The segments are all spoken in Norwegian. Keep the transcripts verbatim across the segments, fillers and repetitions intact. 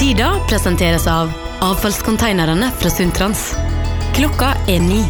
Tida presenteres av avfallskonteinerne fra Sundtrans. Klokka er ni.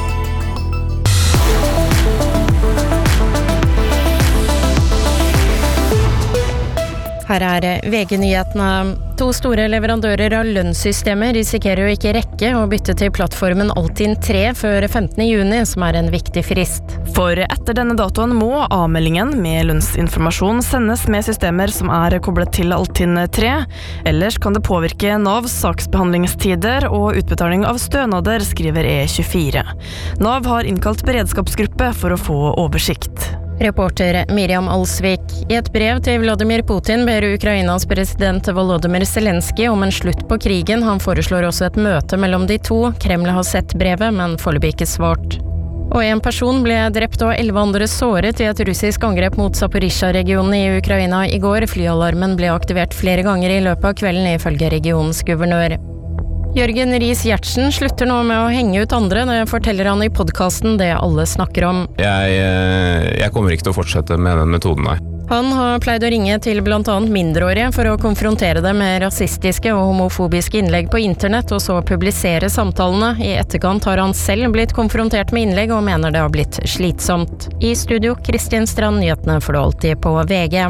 Her er V G-nyhetene. To store leverandører av lønnssystemer risikerer å ikke rekke å bytte til plattformen Altinn tre før femtende juni, som er en viktig frist. For etter denne datoen må avmeldingen med lønnsinformasjon sendes med systemer som er koblet til Altinn tre. Ellers kan det påvirke Navs saksbehandlingstider og utbetaling av stønader, skriver E tjuefire. Nav har innkalt beredskapsgruppe for å få oversikt. Reporter Miriam Alsvik. I et brev til Vladimir Putin ber Ukrainas president Volodymyr Zelensky om en slutt på krigen. Han foreslår også et møte mellom de to. Kreml har sett brevet, men foreløpig ikke svart. Og en person ble drept og elleve andre såret i et russisk angrep mot Zaporizjzja-regionen i Ukraina i går. Flyalarmen ble aktivert flere ganger i løpet av kvelden, ifølge regionens guvernør. Jørgen Riis-Gjertsen slutter nå med å henge ut andre. Det forteller han i podcasten Det alle snakker om. Jeg, jeg kommer ikke til å fortsette med den metoden, nei. Han har pleid å ringe til blant annet mindreårige for å konfrontere dem med rasistiske og homofobiske innlegg på internett, og så publisere samtalene. I etterkant har han selv blitt konfrontert med innlegg og mener det har blitt slitsomt. I studio, Kristin Strand, nyhetene får du alltid på V G.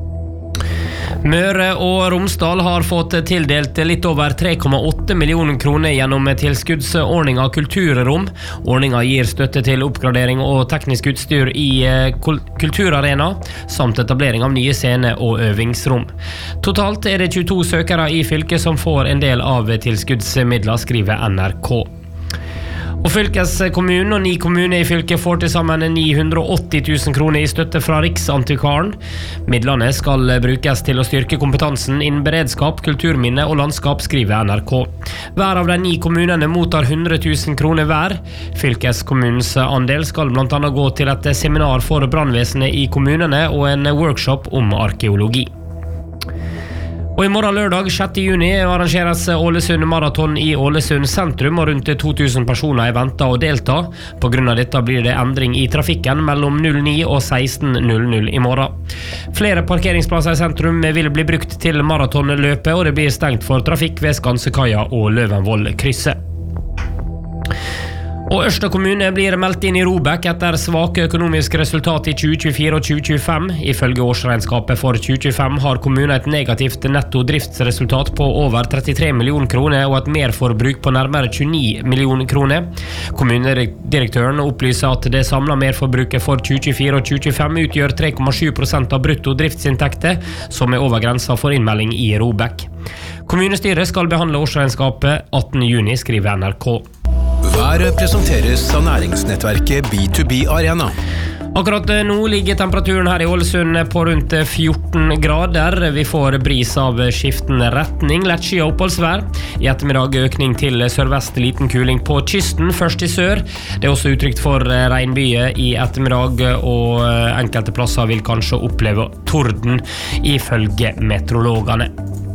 Møre og Romsdal har fått tildelt litt over tre komma åtte millioner kroner gjennom tilskuddsordningen Kulturrom. Ordningen gir støtte til oppgradering og teknisk utstyr i kulturarena, samt etablering av nye scene- og øvingsrom. Totalt er det tjueto søkere i fylket som får en del av tilskuddsmidler, skriver N R K. Og fylkeskommunen og ni kommuner i fylket får til sammen ni hundre og åtti tusen kroner i støtte fra Riksantikvaren. Midlene skal brukes til å styrke kompetansen innen beredskap, kulturminne og landskap, skriver N R K. Hver av de ni kommunene mottar hundre tusen kroner hver. Fylkeskommunens andel skal blant annet gå til et seminar for brannvesenet i kommunene og en workshop om arkeologi. Og i morgen lørdag sjette juni arrangeres Ålesund Marathon i Ålesund sentrum, og rundt to tusen personer er ventet å delta. På grunn av dette blir det endring i trafikken mellom null ni og seksten null null i morgen. Flere parkeringsplasser i sentrum vil bli brukt til maratonløpet, og det blir stengt for trafikk ved Skansekaia og Løvenvoll-krysset. Og Ørsta kommune blir meldt inn i Robek etter svake økonomiske resultat i tjue tjuefire og tjue tjuefem. Ifølge årsregnskapet for tjue tjuefem har kommunen et negativt netto driftsresultat på over trettitre millioner kroner og et merforbruk på nærmere tjueni millioner kroner. Kommunedirektøren opplyser at det samlede merforbruket for tjue tjuefire og tjue tjuefem utgjør tre komma sju prosent av brutto driftsinntekter, som er over grensa for innmelding i Robek. Kommunestyret skal behandle årsregnskapet attende juni, skriver N R K. Været presenteres av næringsnettverket B to B Arena. Akkurat nå ligger temperaturen her i Ålesund på rundt fjorten grader. Vi får bris av skiftende retning, lett sky og oppholdsvær. I ettermiddag økning til sørvest, liten kuling på kysten, først i sør. Det er også utrygt for regnbyger i ettermiddag, og enkelte plasser vil kanskje oppleve torden, ifølge meteorologene.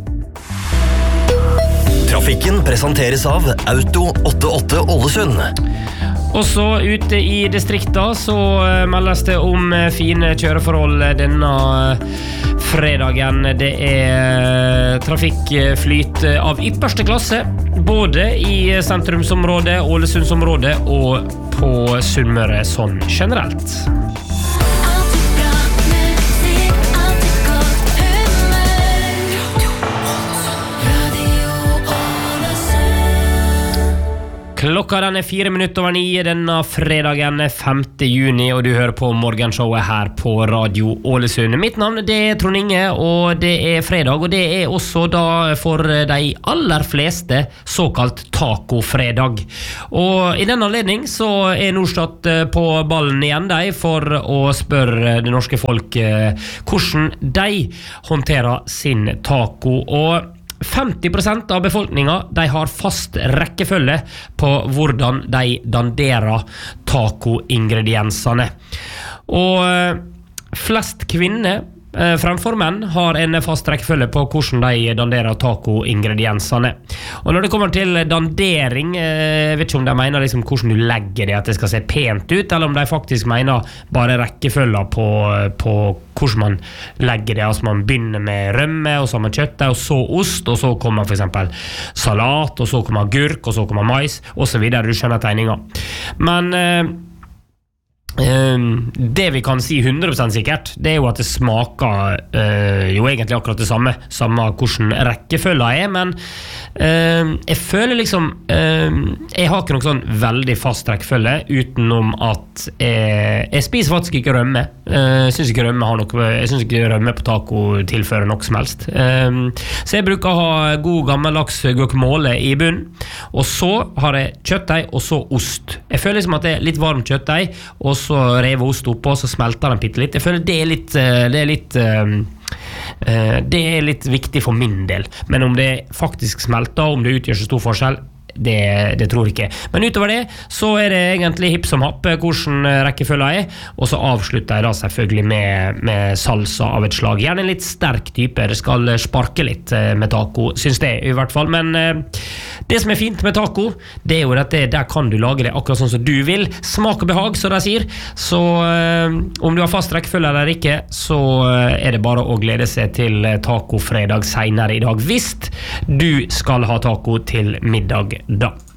Trafikken presenteres av Auto åttiåtte Ålesund. Også ute i distrikta så meldes det om fine kjøreforhold denne fredagen. Det er trafikkflyt av ypperste klasse, både i sentrumsområdet, Ålesundsområdet og på Sunnmøre sånn generelt. Klokka den er fire minutter over ni denne fredagen femte juni, og du hører på morgenshowet her på Radio Ålesund. Mitt navn det er Trond Inge, og det er fredag, og det er også da for de aller fleste såkalt tacofredag. Og i denne anledning så er Norstat på ballen igjen de for å spørre det norske folk hvordan de håndterer sin taco, og femti prosent av befolkningen de har fast rekkefølge på hvordan de danderer taco-ingrediensene. Og flest kvinner eh, fremfor menn har en fast rekkefølge på hvordan de danderer taco-ingrediensene. Og når det kommer til dandering, eh, jeg vet ikke om de mener liksom hvordan du legger det, at det skal se pent ut, eller om de faktisk mener bare rekkefølger på, på hvordan man legger det. Altså man begynner med rømme, og så har man kjøttet, og så ost, og så kommer for eksempel salat, og så kommer agurk, og så kommer mais, og så videre. Du skjønner tegninga. Men eh, Uh, det vi kan si hundre prosent sikkert, det er jo at det smaker uh, jo egentlig akkurat det samme, samme hvordan rekkefølgen er, men uh, jeg føler liksom uh, jeg har ikke noen sånn veldig fast rekkefølge, utenom at jeg, jeg spiser faktisk ikke rømme. uh, jeg synes ikke rømme har noe jeg synes ikke rømme på taco tilfører noe som helst, uh, så jeg bruker å ha god gammeldags guacamole i bunn, og så har jeg kjøttdeig, og så ost. Jeg føler liksom at det er litt varmt kjøttdeig, og så rever ost oppå, og så smelter den pitte litt. Jeg føler det er litt, det er litt, det er litt viktig for min del. Men om det faktisk smelter, om det utgjør så stor forskjell, det, det tror jeg ikke. Men utover det, så er det egentlig hipp som happ hvordan rekkefølgen er, og så avslutter jeg da selvfølgelig med, med salsa av et slag. Gjerne en litt sterk type, det skal sparke litt med taco, synes det i hvert fall. Men det som er fint med taco, det er jo at det, der kan du lage det akkurat sånn som du vil. Smak og behag, så de sier. Så om du har fast rekkefølge eller ikke, så er det bare å glede seg til tacofredag senere i dag, hvis du skal ha taco til middag da.